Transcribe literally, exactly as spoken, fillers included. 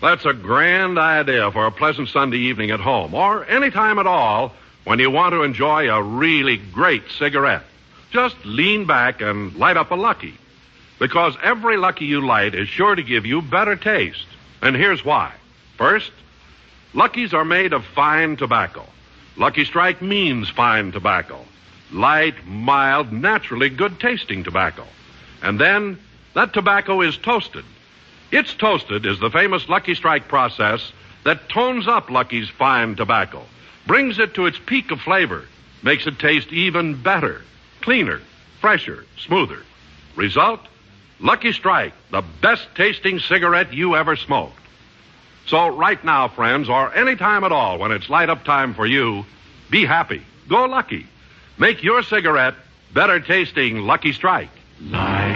That's a grand idea for a pleasant Sunday evening at home, or any time at all when you want to enjoy a really great cigarette. Just lean back and light up a Lucky, because every Lucky you light is sure to give you better taste. And here's why. First, Luckies are made of fine tobacco. Lucky Strike means fine tobacco. Light, mild, naturally good-tasting tobacco. And then, that tobacco is toasted. It's toasted is the famous Lucky Strike process that tones up Lucky's fine tobacco, brings it to its peak of flavor, makes it taste even better, cleaner, fresher, smoother. Result? Lucky Strike, the best-tasting cigarette you ever smoked. So right now, friends, or any time at all when it's light-up time for you, be happy. Go Lucky. Make your cigarette better-tasting Lucky Strike. Light